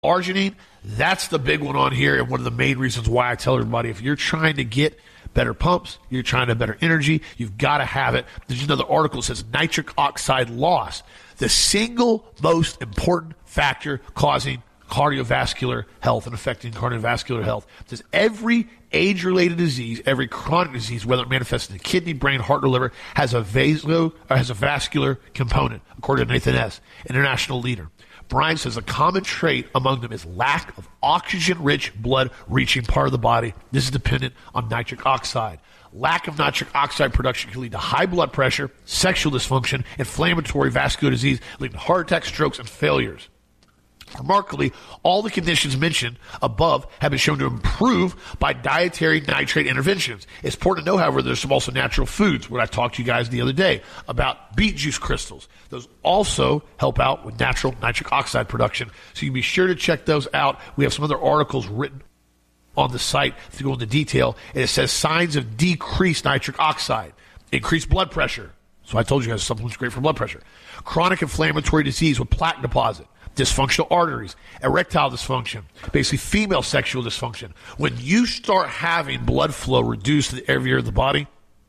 Arginine, that's the big one on here, and one of the main reasons why I tell everybody, if you're trying to get better pumps, you're trying to have better energy, you've got to have it. There's another article that says nitric oxide loss, the single most important factor causing cardiovascular health and affecting cardiovascular health. It says every age-related disease, every chronic disease, whether it manifests in the kidney, brain, heart, or liver, has a vascular component, according to Nathan S., international leader. Brian says a common trait among them is lack of oxygen-rich blood reaching part of the body. This is dependent on nitric oxide. Lack of nitric oxide production can lead to high blood pressure, sexual dysfunction, inflammatory vascular disease, leading to heart attacks, strokes, and failures. Remarkably, all the conditions mentioned above have been shown to improve by dietary nitrate interventions. It's important to know, however, there's some also natural foods, what I talked to you guys the other day about beet juice crystals. Those also help out with natural nitric oxide production. So you can be sure to check those out. We have some other articles written on the site to go into detail. And it says signs of decreased nitric oxide, increased blood pressure. So I told you guys supplements are great for blood pressure. Chronic inflammatory disease with plaque deposit. Dysfunctional arteries, erectile dysfunction, basically female sexual dysfunction. When you start having blood flow reduced to the area of the body,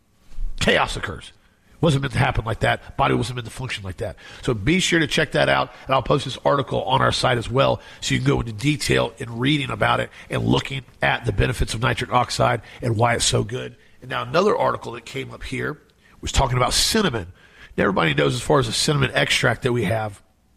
chaos occurs. Wasn't meant to happen like that. Body wasn't meant to function like that. So be sure to check that out, and I'll post this article on our site as well so you can go into detail in reading about it and looking at the benefits of nitric oxide and why it's so good. And now another article that came up here was talking about cinnamon. Now everybody knows as far as the cinnamon extract that we have,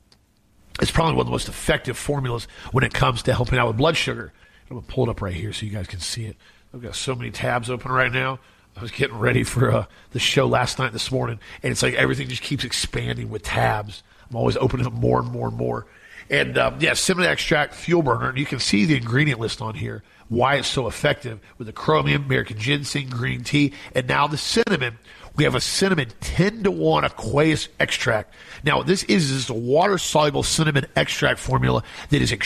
it's probably one of the most effective formulas when it comes to helping out with blood sugar. I'm going to pull it up right here so you guys can see it. I've got so many tabs open right now. I was getting ready for the show last night, this morning, and it's like everything just keeps expanding with tabs. I'm always opening up more and more and more. And, cinnamon extract, fuel burner. And you can see the ingredient list on here, why it's so effective with the chromium, American ginseng, green tea, and now the cinnamon. We have a cinnamon 10-to-1 aqueous extract. Now, this is a water-soluble cinnamon extract formula that is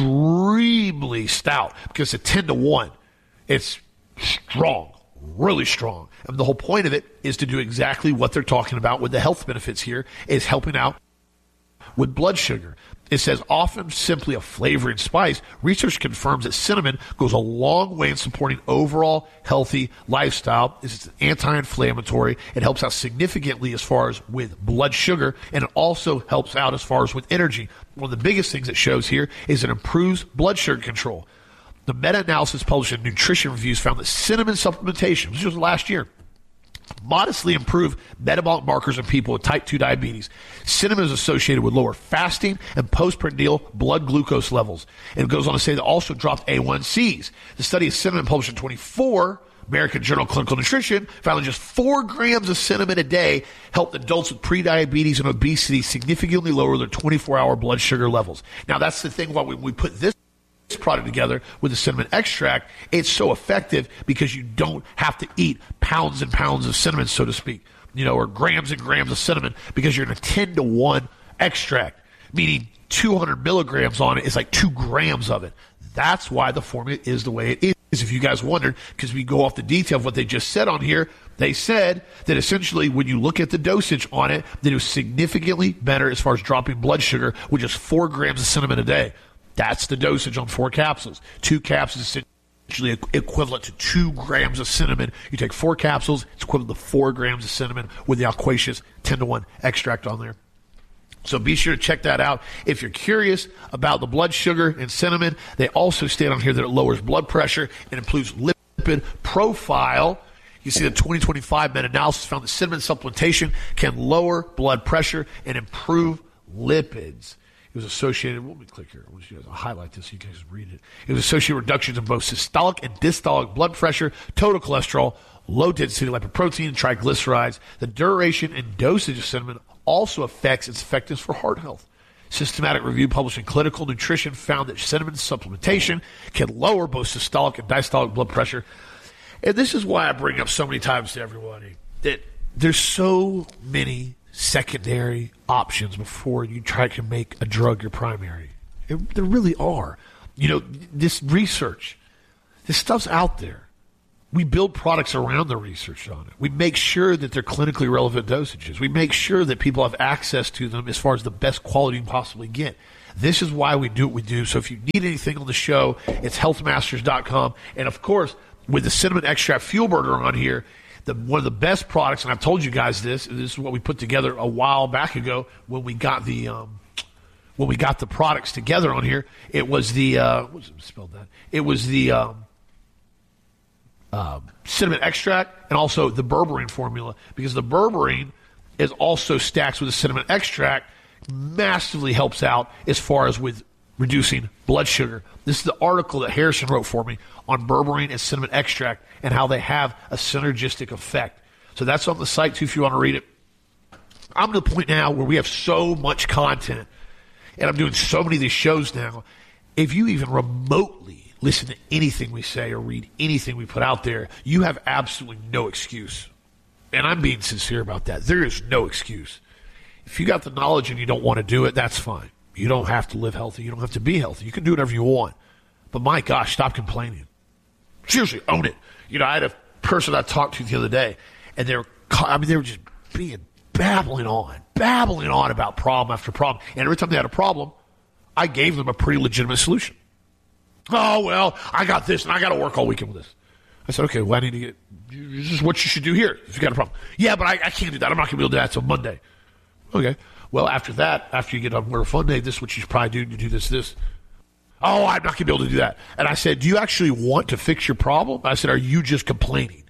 extremely stout because it's a 10-to-1. It's strong, really strong. And the whole point of it is to do exactly what they're talking about with the health benefits here, is helping out with blood sugar. It says often simply a flavoring spice. Research confirms that cinnamon goes a long way in supporting overall healthy lifestyle. It's anti-inflammatory. It helps out significantly as far as with blood sugar, and it also helps out as far as with energy. One of the biggest things it shows here is it improves blood sugar control. The meta-analysis published in Nutrition Reviews found that cinnamon supplementation, which was last year, modestly improve metabolic markers in people with type 2 diabetes. Cinnamon is associated with lower fasting and postprandial blood glucose levels. And it goes on to say that also dropped A1Cs. The study of cinnamon published in 24 American Journal of Clinical Nutrition found that just 4 grams of cinnamon a day helped adults with prediabetes and obesity significantly lower their 24-hour blood sugar levels. Now, that's the thing when we put this product together with the cinnamon extract, it's so effective because you don't have to eat pounds and pounds of cinnamon, so to speak, or grams and grams of cinnamon, because you're in a 10-to-1 extract, meaning 200 milligrams on it is like 2 grams of it. That's why the formula is the way it is. If you guys wondered, because we go off the detail of what they just said on here, they said that essentially when you look at the dosage on it, that it was significantly better as far as dropping blood sugar with just 4 grams of cinnamon a day. That's the dosage on 4 capsules. 2 capsules is essentially equivalent to 2 grams of cinnamon. You take 4 capsules, it's equivalent to 4 grams of cinnamon with the aqueous 10-to-1 extract on there. So be sure to check that out. If you're curious about the blood sugar and cinnamon, they also state on here that it lowers blood pressure and improves lipid profile. You see the 2025 meta-analysis found that cinnamon supplementation can lower blood pressure and improve lipids. It was associated, let me click here. I'll highlight this so you guys read it. It was associated with reductions in both systolic and diastolic blood pressure, total cholesterol, low-density lipoprotein, and triglycerides. The duration and dosage of cinnamon also affects its effectiveness for heart health. Systematic review published in Clinical Nutrition found that cinnamon supplementation can lower both systolic and diastolic blood pressure. And this is why I bring up so many times to everybody that there's so many secondary options before you try to make a drug your primary. There really are. This research, this stuff's out there. We build products around the research on it. We make sure that they're clinically relevant dosages. We make sure that people have access to them as far as the best quality you can possibly get. This is why we do what we do. So if you need anything on the show, it's healthmasters.com. And of course, with the cinnamon extract fuel burner on here, one of the best products, and I've told you guys this is what we put together a while back ago when we got the products together on here. It was the It was the cinnamon extract and also the berberine formula, because the berberine is also stacked with the cinnamon extract, massively helps out as far as with reducing blood sugar. This is the article that Harrison wrote for me on berberine and cinnamon extract and how they have a synergistic effect. So that's on the site too if you want to read it. I'm to the point now where we have so much content and I'm doing so many of these shows now. If you even remotely listen to anything we say or read anything we put out there, you have absolutely no excuse. And I'm being sincere about that. There is no excuse. If you got the knowledge and you don't want to do it, that's fine. You don't have to live healthy. You don't have to be healthy. You can do whatever you want. But my gosh, stop complaining. Seriously, own it. You know, I had a person I talked to the other day, and they were just babbling on about problem after problem. And every time they had a problem, I gave them a pretty legitimate solution. Oh, well, I got this, and I got to work all weekend with this. I said, okay, well, I need to get, this is what you should do here if you got a problem. Yeah, but I can't do that. I'm not going to be able to do that until Monday. Okay. Well, after that, after you get on Work Fun Day, this is what you should probably do. You do this. Oh, I'm not going to be able to do that. And I said, do you actually want to fix your problem? I said, are you just complaining?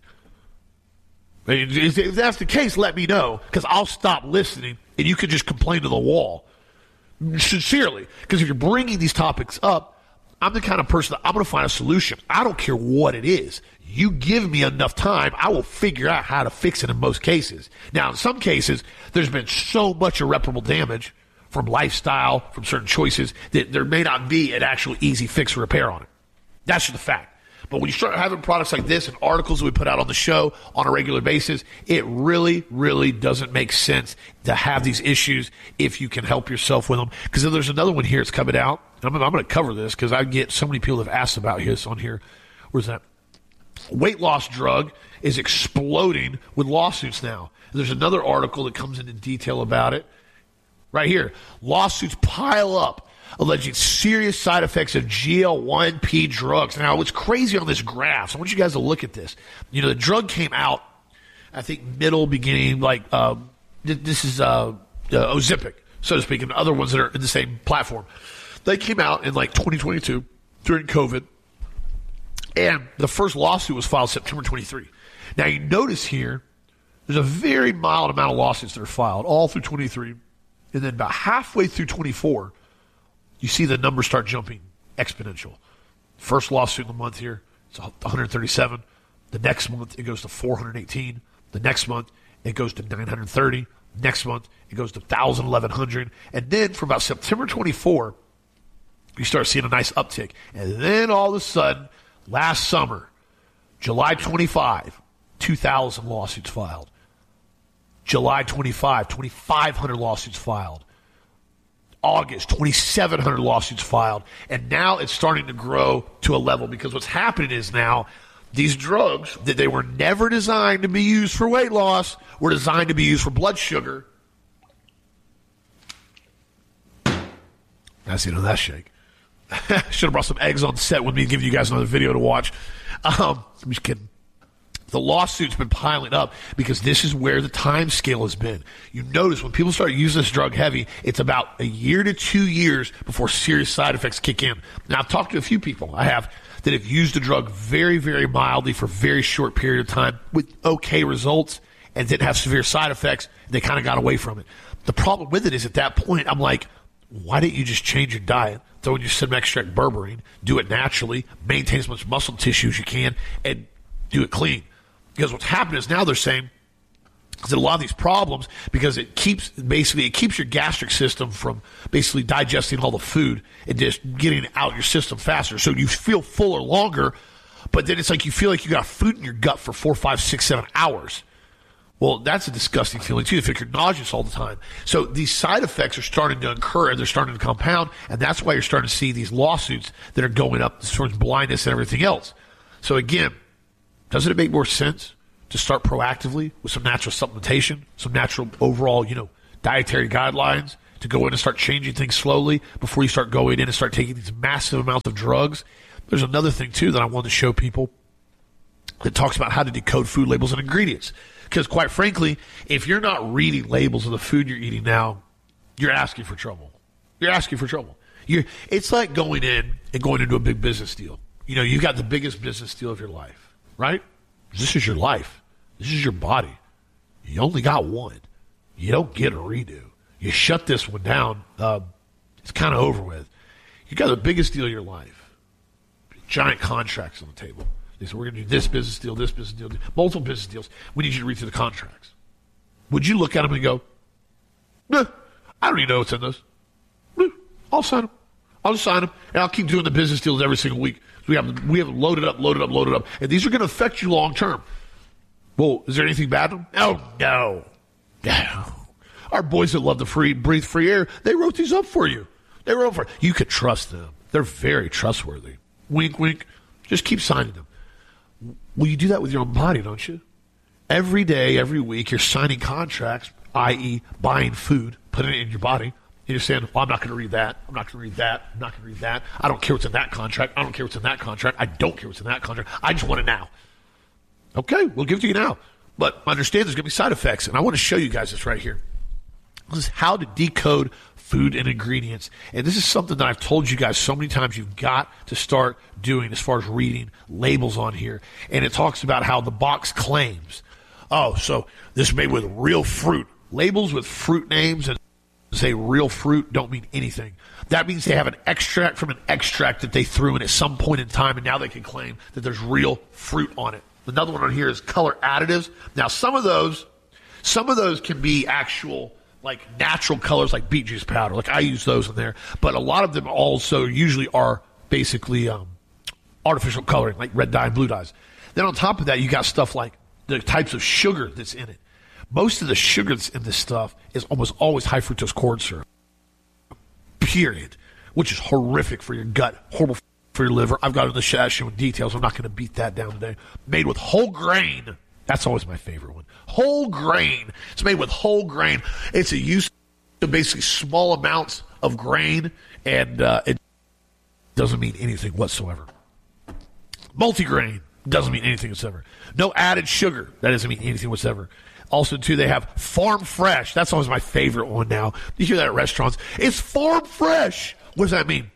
If that's the case, let me know, because I'll stop listening, and you can just complain to the wall. Sincerely. Because if you're bringing these topics up, I'm the kind of person that I'm going to find a solution. I don't care what it is. You give me enough time, I will figure out how to fix it in most cases. Now, in some cases, there's been so much irreparable damage from lifestyle, from certain choices, that there may not be an actual easy fix or repair on it. That's just the fact. But when you start having products like this and articles that we put out on the show on a regular basis, it really, really doesn't make sense to have these issues if you can help yourself with them. Because there's another one here that's coming out. I'm going to cover this because I get so many people that have asked about this on here. Where's that? Weight loss drug is exploding with lawsuits now. There's another article that comes into detail about it. Right here. Lawsuits pile up alleging serious side effects of GLP-1 drugs. Now, what's crazy on this graph, so I want you guys to look at this. You know, the drug came out, I think, beginning, this is Ozempic, so to speak, and other ones that are in the same platform. They came out in, 2022 during COVID, and the first lawsuit was filed September 23. Now, you notice here, there's a very mild amount of lawsuits that are filed all through 23, and then about halfway through 24, you see the numbers start jumping exponential. First lawsuit in the month here, it's 137. The next month, it goes to 418. The next month, it goes to 930. Next month, it goes to 1,000, 1,100. And then from about September 24, you start seeing a nice uptick. And then all of a sudden, last summer, July 25, 2,000 lawsuits filed. July 25, 2,500 lawsuits filed. August, 2,700 lawsuits filed. And now it's starting to grow to a level, because what's happening is now these drugs that they were never designed to be used for weight loss were designed to be used for blood sugar. That's the end of that shake. Should have brought some eggs on set with me and give you guys another video to watch. I'm just kidding. The lawsuit's been piling up because this is where the time scale has been. You notice when people start using this drug heavy, it's about a year to 2 years before serious side effects kick in. Now, I've talked to a few people that have used the drug very, very mildly for a very short period of time with okay results and didn't have severe side effects. They kind of got away from it. The problem with it is at that point, I'm like, why didn't you just change your diet? Throw in your cinnamon extract berberine, do it naturally, maintain as much muscle tissue as you can, and do it clean. Because what's happening is now they're saying that a lot of these problems, because it keeps your gastric system from basically digesting all the food and just getting it out of your system faster. So you feel fuller longer, but then it's like you feel like you got food in your gut for 4, 5, 6, 7 hours. Well, that's a disgusting feeling too. You feel like you're nauseous all the time. So these side effects are starting to occur and they're starting to compound, and that's why you're starting to see these lawsuits that are going up towards blindness and everything else. So again, doesn't it make more sense to start proactively with some natural supplementation, some natural overall, dietary guidelines to go in and start changing things slowly before you start going in and start taking these massive amounts of drugs. There's another thing, too, that I wanted to show people that talks about how to decode food labels and ingredients. Because, quite frankly, if you're not reading labels of the food you're eating now, you're asking for trouble. You're asking for trouble. It's like going in and going into a big business deal. You know, you've got the biggest business deal of your life, right? This is your life. This is your body. You only got one. You don't get a redo. You shut this one down, it's kind of over with. You got the biggest deal of your life. Giant contracts on the table. They said, we're going to do this business deal, multiple business deals. We need you to read through the contracts. Would you look at them and go, nah, I don't even know what's in this. I'll sign them. I'll just sign them, and I'll keep doing the business deals every single week. We have loaded up, and these are going to affect you long term. Well, is there anything bad in them? Oh, no. Our boys that love to breathe free air, they wrote these up for you. You could trust them. They're very trustworthy. Wink, wink. Just keep signing them. Well, you do that with your own body, don't you? Every day, every week, you're signing contracts, i.e. buying food, putting it in your body. And you're saying, well, I'm not going to read that. I'm not going to read that. I'm not going to read that. I don't care what's in that contract. I don't care what's in that contract. I don't care what's in that contract. I just want it now. Okay, we'll give it to you now. But understand there's going to be side effects, and I want to show you guys this right here. This is how to decode food and ingredients. And this is something that I've told you guys so many times you've got to start doing as far as reading labels on here. And it talks about how the box claims, oh, so this is made with real fruit. Labels with fruit names and say real fruit don't mean anything. That means they have an extract from an extract that they threw in at some point in time, and now they can claim that there's real fruit on it. Another one on here is color additives. Now, some of those can be actual, like natural colors, like beet juice powder. Like I use those in there. But a lot of them also usually are basically artificial coloring, like red dye and blue dyes. Then on top of that, you got stuff like the types of sugar that's in it. Most of the sugar that's in this stuff is almost always high fructose corn syrup. Period. Which is horrific for your gut, horrible for your liver. I've got it in the show in details. I'm not going to beat that down today. Made with whole grain. That's always my favorite one. Whole grain. It's made with whole grain. It's a use of basically small amounts of grain, and it doesn't mean anything whatsoever. Multigrain doesn't mean anything whatsoever. No added sugar. That doesn't mean anything whatsoever. Also, too, they have farm fresh. That's always my favorite one now. You hear that at restaurants. It's farm fresh. What does that mean?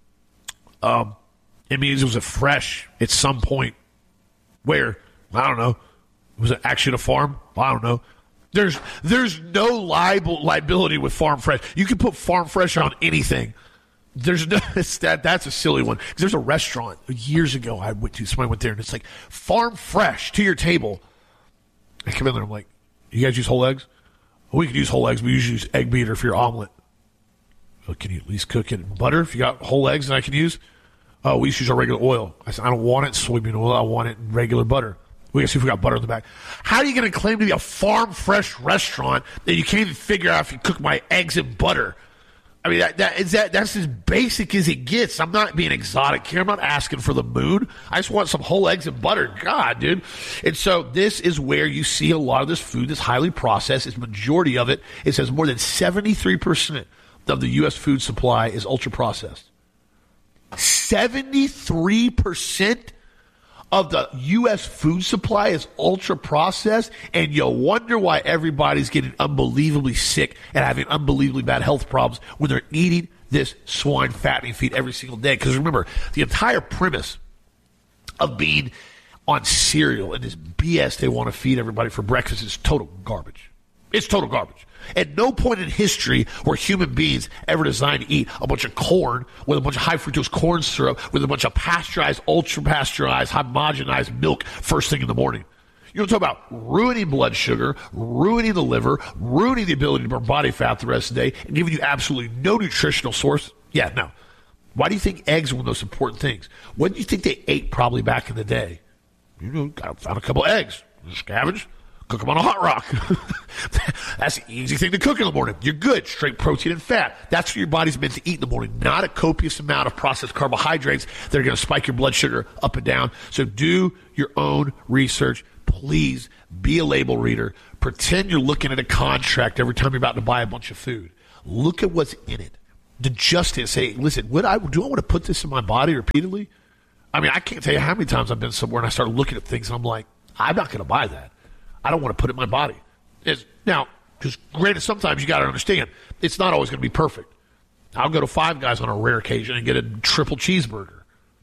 It means it was a fresh at some point where, I don't know, was it actually a farm? I don't know. There's no liability with farm fresh. You can put farm fresh on anything. There's no that's a silly one. Because there's a restaurant years ago I went to. Somebody went there and it's like farm fresh to your table. I come in there. I'm like, you guys use whole eggs? Well, we could use whole eggs. We usually use egg beater for your omelet. Well, can you at least cook it in butter if you got whole eggs that I can use? Oh, we use our regular oil. I said, I don't want it in soybean oil. I want it in regular butter. We got to see if we got butter in the back. How are you going to claim to be a farm fresh restaurant that you can't even figure out if you cook my eggs in butter? I mean, that's as basic as it gets. I'm not being exotic here. I'm not asking for the moon. I just want some whole eggs and butter. God, dude. And so this is where you see a lot of this food that's highly processed. It's majority of it. It says more than 73% of the U.S. food supply is ultra-processed. 73% of the U.S. food supply is ultra-processed, and you wonder why everybody's getting unbelievably sick and having unbelievably bad health problems when they're eating this swine fattening feed every single day. Because remember, the entire premise of being on cereal and this BS they want to feed everybody for breakfast is total garbage. It's total garbage. At no point in history were human beings ever designed to eat a bunch of corn with a bunch of high fructose corn syrup with a bunch of pasteurized, ultra-pasteurized, homogenized milk first thing in the morning. You don't talk about ruining blood sugar, ruining the liver, ruining the ability to burn body fat the rest of the day, and giving you absolutely no nutritional source. Yeah, no. Why do you think eggs are one of those important things? What do you think they ate probably back in the day? You know, found a couple of eggs, scavenged. Cook them on a hot rock. That's an easy thing to cook in the morning. You're good. Straight protein and fat. That's what your body's meant to eat in the morning, not a copious amount of processed carbohydrates that are going to spike your blood sugar up and down. So do your own research. Please be a label reader. Pretend you're looking at a contract every time you're about to buy a bunch of food. Look at what's in it. To just say, listen, do I want to put this in my body repeatedly? I mean, I can't tell you how many times I've been somewhere and I start looking at things and I'm like, I'm not going to buy that. I don't want to put it in my body. Now, just granted, sometimes you got to understand, it's not always going to be perfect. I'll go to Five Guys on a rare occasion and get a triple cheeseburger.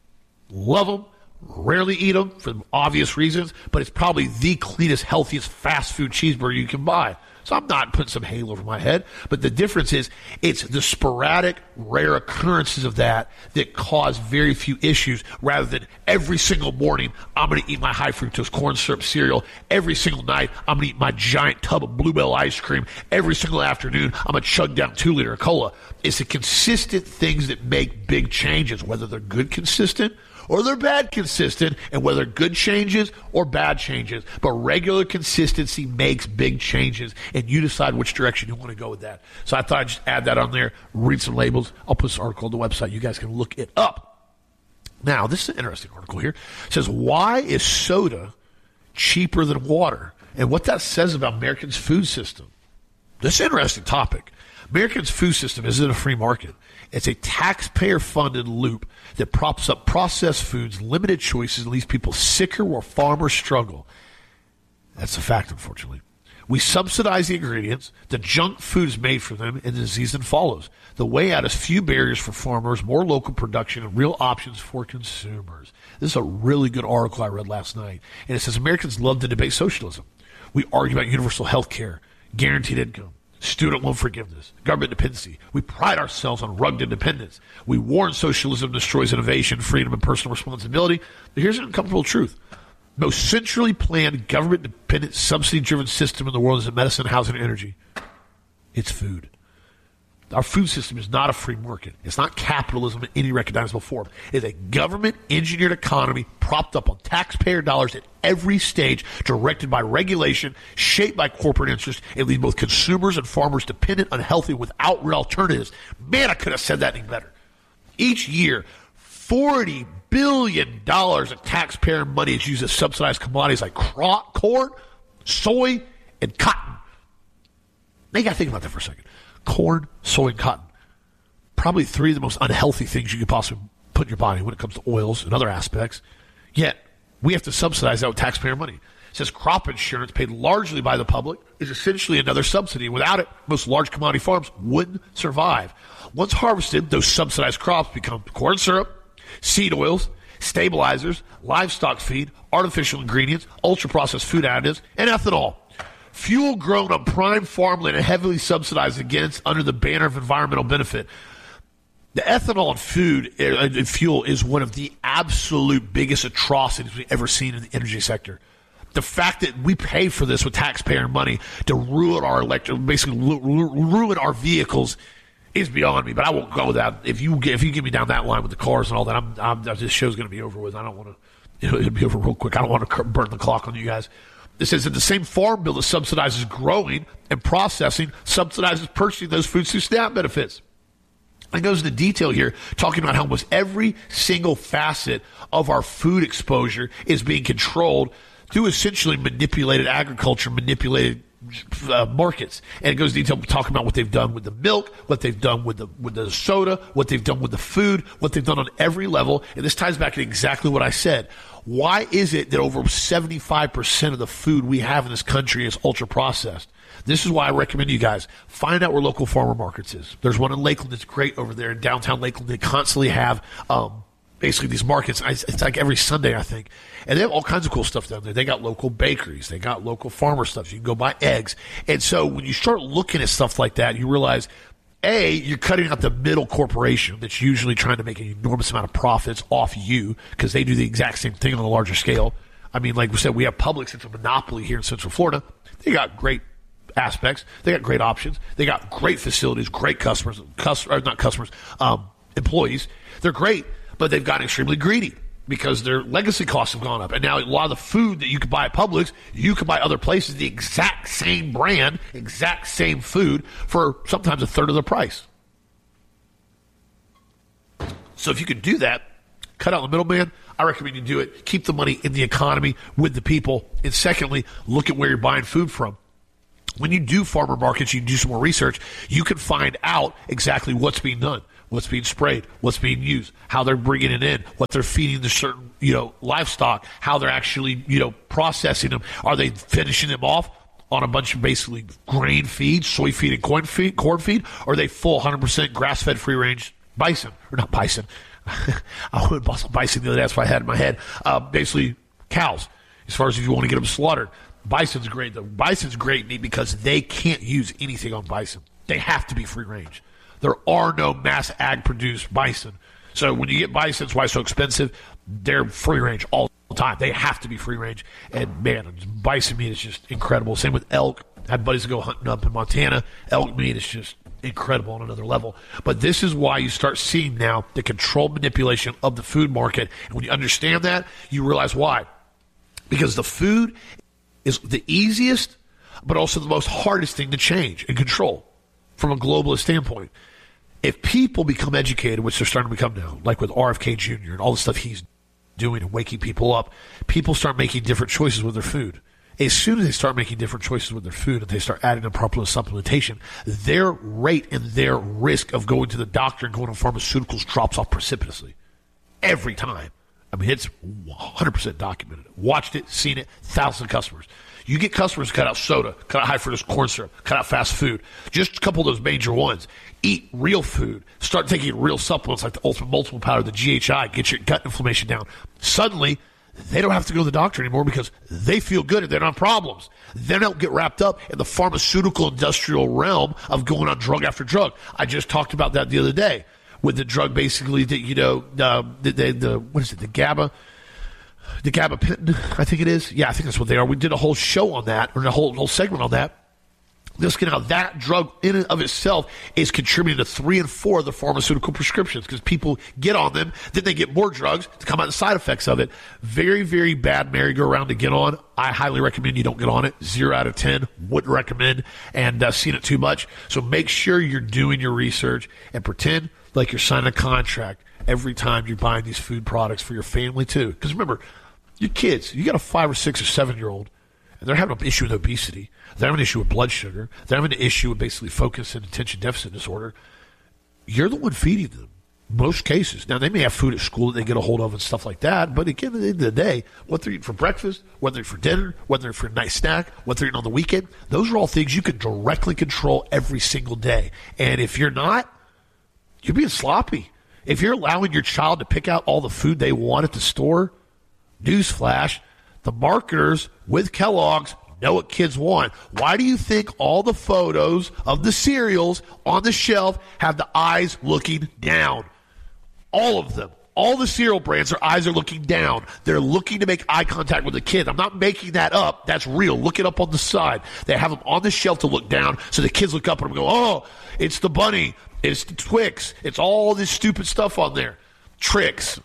Love them. Rarely eat them for obvious reasons, but it's probably the cleanest, healthiest fast food cheeseburger you can buy. So I'm not putting some halo over my head, but the difference is it's the sporadic, rare occurrences of that cause very few issues rather than every single morning I'm going to eat my high fructose corn syrup cereal. Every single night I'm going to eat my giant tub of Bluebell ice cream. Every single afternoon I'm going to chug down 2-liter of cola. It's the consistent things that make big changes, whether they're good consistent or they're bad consistent, and whether good changes or bad changes. But regular consistency makes big changes, and you decide which direction you want to go with that. So I thought I'd just add that on there, read some labels. I'll put this article on the website. You guys can look it up. Now, this is an interesting article here. It says, why is soda cheaper than water? And what that says about Americans' food system. This is an interesting topic. Americans' food system isn't a free market. It's a taxpayer-funded loop that props up processed foods, limited choices, and leaves people sicker while farmers struggle. That's a fact, unfortunately. We subsidize the ingredients, the junk food is made from them, and the disease then follows. The way out is few barriers for farmers, more local production, and real options for consumers. This is a really good article I read last night. And it says Americans love to debate socialism. We argue about universal health care, guaranteed income, student loan forgiveness, government dependency. We pride ourselves on rugged independence. We warn socialism destroys innovation, freedom, and personal responsibility. But here's an uncomfortable truth. Most centrally planned, government-dependent, subsidy-driven system in the world is in medicine, housing, and energy. It's food. Our food system is not a free market. It's not capitalism in any recognizable form. It's a government-engineered economy propped up on taxpayer dollars at every stage, directed by regulation, shaped by corporate interests, and leave both consumers and farmers dependent, unhealthy, without real alternatives. Man, I could have said that any better. Each year, $40 billion of taxpayer money is used to subsidize commodities like corn, soy, and cotton. Now you got to think about that for a second. Corn, soy, and cotton. Probably three of the most unhealthy things you could possibly put in your body when it comes to oils and other aspects. Yet, we have to subsidize that with taxpayer money. It says crop insurance, paid largely by the public, is essentially another subsidy. Without it, most large commodity farms wouldn't survive. Once harvested, those subsidized crops become corn syrup, seed oils, stabilizers, livestock feed, artificial ingredients, ultra-processed food additives, and ethanol. Fuel grown on prime farmland and heavily subsidized against under the banner of environmental benefit. The ethanol in food and fuel is one of the absolute biggest atrocities we've ever seen in the energy sector. The fact that we pay for this with taxpayer money to ruin our basically ruin our vehicles is beyond me. But I won't go with that. If you get me down that line with the cars and all that, this show's going to be over with. I don't want to. It'll be over real quick. I don't want to burn the clock on you guys. It says that the same farm bill that subsidizes growing and processing subsidizes purchasing those foods through SNAP benefits. It goes into detail here, talking about how almost every single facet of our food exposure is being controlled through essentially manipulated agriculture, manipulated markets. And it goes into detail talking about what they've done with the milk, what they've done with the soda, what they've done with the food, what they've done on every level. And this ties back to exactly what I said. Why is it that over 75% of the food we have in this country is ultra processed? This is why I recommend you guys find out where local farmer markets is. There's one in Lakeland that's great over there in downtown Lakeland. They constantly have basically these markets. It's like every Sunday, I think. And they have all kinds of cool stuff down there. They got local bakeries. They got local farmer stuff. You can go buy eggs. And so when you start looking at stuff like that, you realize, A, you're cutting out the middle corporation that's usually trying to make an enormous amount of profits off you because they do the exact same thing on a larger scale. I mean, like we said, we have Publix. It's a monopoly here in Central Florida. They got great aspects. They got great options. They got great facilities, great employees. They're great, but they've gotten extremely greedy because their legacy costs have gone up. And now a lot of the food that you could buy at Publix, you could buy other places, the exact same brand, exact same food for sometimes a third of the price. So if you could do that, cut out the middleman, I recommend you do it. Keep the money in the economy with the people. And secondly, look at where you're buying food from. when you do farmer markets, you do some more research, you can find out exactly what's being done, what's being sprayed, what's being used, how they're bringing it in, what they're feeding the certain, livestock, how they're actually, processing them. Are they finishing them off on a bunch of basically grain feed, soy feed, and corn feed? Or are they full 100% grass-fed free-range bison? Or not bison. I would bought some bison the other day. That's what I had in my head. Basically, cows, as far as if you want to get them slaughtered. Bison's great, though. Bison's great meat because they can't use anything on bison. They have to be free-range. There are no mass ag-produced bison. So when you get bison, it's why it's so expensive. They're free-range all the time. They have to be free-range. And, man, bison meat is just incredible. Same with elk. I had buddies that go hunting up in Montana. Elk meat is just incredible on another level. But this is why you start seeing now the controlled manipulation of the food market. And when you understand that, you realize why. Because the food is the easiest, but also the most hardest thing to change and control from a globalist standpoint. If people become educated, which they're starting to become now, like with RFK Jr. and all the stuff he's doing and waking people up, people start making different choices with their food. As soon as they start making different choices with their food and they start adding in proper supplementation, their rate and their risk of going to the doctor and going on pharmaceuticals drops off precipitously. Every time. I mean, it's 100% documented. Watched it, seen it, thousands of customers. You get customers cut out soda, cut out high fructose corn syrup, cut out fast food. Just a couple of those major ones. Eat real food. Start taking real supplements like the Ultimate Multiple Powder, the GHI. Get your gut inflammation down. Suddenly, they don't have to go to the doctor anymore because they feel good and they don't have problems. They don't get wrapped up in the pharmaceutical industrial realm of going on drug after drug. I just talked about that the other day with the drug basically that, what is it, the gabapentin, I think it is. Yeah, I think that's what they are. We did a whole show on that, or a whole segment on that. Just how that drug in and of itself is contributing to 3 and 4 of the pharmaceutical prescriptions because people get on them, then they get more drugs to come out the side effects of it. Very, very bad merry-go-round to get on. I highly recommend you don't get on it. 0 out of 10. Wouldn't recommend, and seen it too much. So make sure you're doing your research and pretend like you're signing a contract every time you're buying these food products for your family too. Because remember, your kids, you got a 5 or 6 or 7-year-old, and they're having an issue with obesity. They're having an issue with blood sugar. They're having an issue with basically focus and attention deficit disorder. You're the one feeding them. Most cases. Now, they may have food at school that they get a hold of and stuff like that, but again, at the end of the day, what they're eating for breakfast, what they're eating for dinner, what they're eating for a night snack, what they're eating on the weekend, those are all things you can directly control every single day. And if you're not, you're being sloppy. If you're allowing your child to pick out all the food they want at the store, newsflash, the marketers with Kellogg's know what kids want. Why do you think all the photos of the cereals on the shelf have the eyes looking down? All of them. All the cereal brands, their eyes are looking down. They're looking to make eye contact with the kid. I'm not making that up. That's real. Look it up on the side. They have them on the shelf to look down so the kids look up and go, oh, it's the bunny. It's the Twix. It's all this stupid stuff on there. Tricks.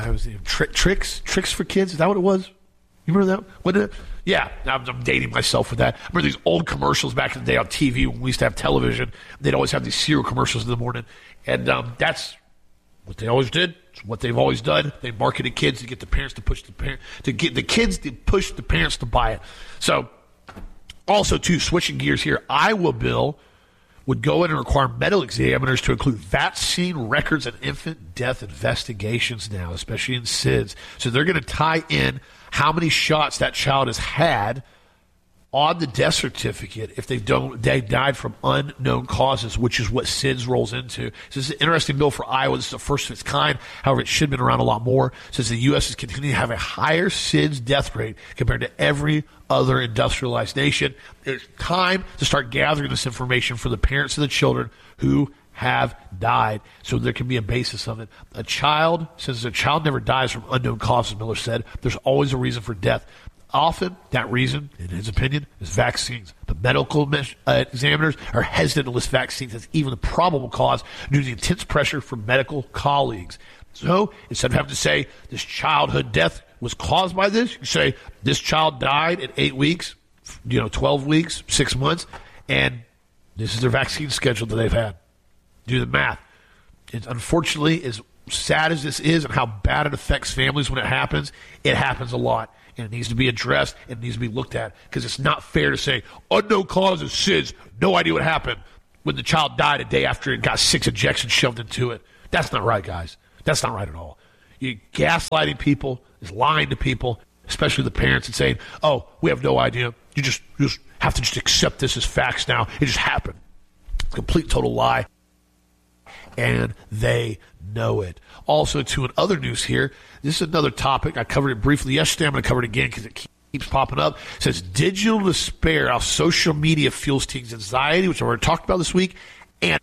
Tricks for kids? Is that what it was? You remember that? What did it? Yeah, I'm dating myself with that. I remember these old commercials back in the day on TV when we used to have television. They'd always have these cereal commercials in the morning. And that's what they always did. It's what they've always done. They marketed kids to get the parents to push to get the kids to push the parents to buy it. So, also, too, switching gears here, Iowa bill would go in and require medical examiners to include vaccine records and infant death investigations now, especially in SIDS. So they're going to tie in how many shots that child has had on the death certificate if they died from unknown causes, which is what SIDS rolls into. So this is an interesting bill for Iowa. This is the first of its kind. However, it should have been around a lot more since the U.S. is continuing to have a higher SIDS death rate compared to every other industrialized nation. It's time to start gathering this information for the parents of the children who have died, so there can be a basis of it. Since a child never dies from unknown causes, Miller said, there's always a reason for death. Often, that reason, in his opinion, is vaccines. But medical examiners are hesitant to list vaccines as even the probable cause due to the intense pressure from medical colleagues. So, instead of having to say this childhood death was caused by this, you say this child died at 8 weeks, 12 weeks, 6 months, and this is their vaccine schedule that they've had. Do the math. It unfortunately is sad as this is and how bad it affects families when it happens a lot. And it needs to be addressed and it needs to be looked at, because it's not fair to say, unknown causes, SIDS, no idea what happened, when the child died a day after it got 6 injections shoved into it. That's not right, guys. That's not right at all. You're gaslighting people, is lying to people, especially the parents, and saying, oh, we have no idea. You just have to just accept this as facts now. It just happened. It's a complete, total lie. And they know it. Also, too, in other news here, this is another topic. I covered it briefly yesterday. I'm going to cover it again because it keeps popping up. It says digital despair, how social media fuels teens' anxiety, which I already talked about this week, and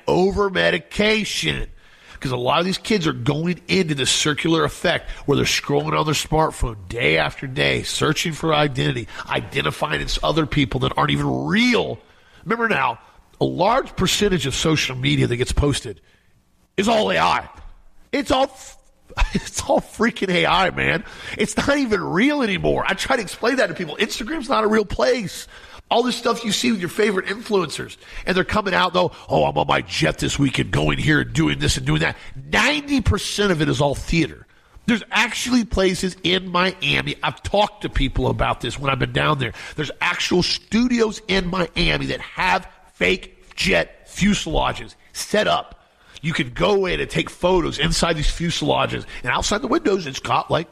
over-medication. Because a lot of these kids are going into this circular effect where they're scrolling on their smartphone day after day, searching for identity, identifying it's other people that aren't even real. Remember now, a large percentage of social media that gets posted is all AI. It's all freaking AI, man. It's not even real anymore. I try to explain that to people. Instagram's not a real place. All this stuff you see with your favorite influencers, and they're coming out, though, oh, I'm on my jet this weekend, going here and doing this and doing that. 90% of it is all theater. There's actually places in Miami. I've talked to people about this when I've been down there. There's actual studios in Miami that have fake jet fuselages set up. You can go in and take photos inside these fuselages, and outside the windows, it's got, like,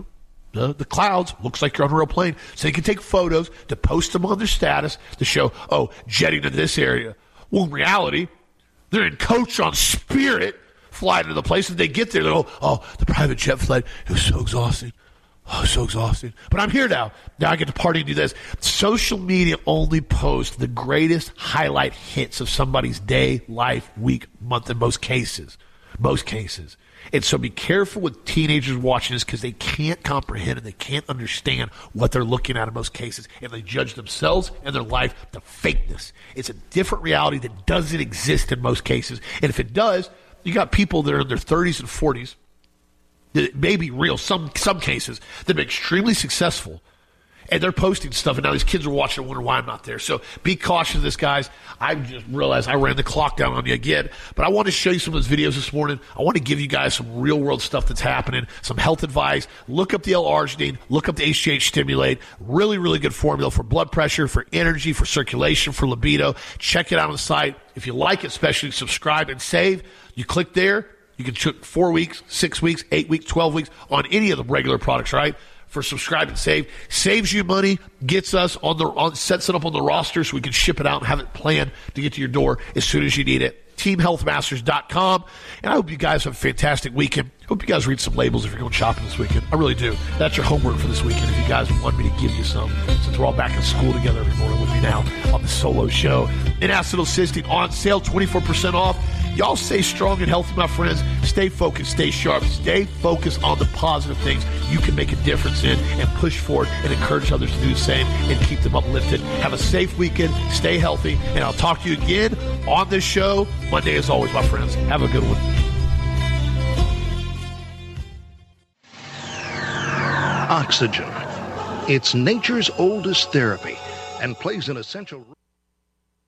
the clouds. Looks like you're on a real plane. So they can take photos to post them on their status to show, oh, jetting to this area. Well, in reality, they're in coach on Spirit, flying to the place, and they get there, they go, oh, the private jet flight, it was so exhausting. Oh, so exhausting. But I'm here now. Now I get to party and do this. Social media only posts the greatest highlight hits of somebody's day, life, week, month, in most cases. Most cases. And so be careful with teenagers watching this, because they can't comprehend and they can't understand what they're looking at in most cases. And they judge themselves and their life to fakeness. It's a different reality that doesn't exist in most cases. And if it does, you got people that are in their 30s and 40s that may be real, some cases, that are extremely successful. And they're posting stuff, and now these kids are watching and wondering why I'm not there. So be cautious of this, guys. I just realized I ran the clock down on you again. But I want to show you some of those videos this morning. I want to give you guys some real-world stuff that's happening, some health advice. Look up the L-arginine. Look up the HGH Stimulate. Really, really good formula for blood pressure, for energy, for circulation, for libido. Check it out on the site. If you like it, especially subscribe and save. You click there. You can check 4 weeks, 6 weeks, 8 weeks, 12 weeks on any of the regular products, right? For subscribe and save. Saves you money, gets us sets it up on the roster so we can ship it out and have it planned to get to your door as soon as you need it. TeamHealthMasters.com. And I hope you guys have a fantastic weekend. Hope you guys read some labels if you're going shopping this weekend. I really do. That's your homework for this weekend if you guys want me to give you some, since we're all back in school together every morning with me now on the solo show. And acetylcysteine on sale, 24% off. Y'all stay strong and healthy, my friends. Stay focused, stay sharp, stay focused on the positive things you can make a difference in, and push forward and encourage others to do the same and keep them uplifted. Have a safe weekend, stay healthy, and I'll talk to you again on this show Monday as always, my friends. Have a good one. Oxygen. It's nature's oldest therapy and plays an essential role.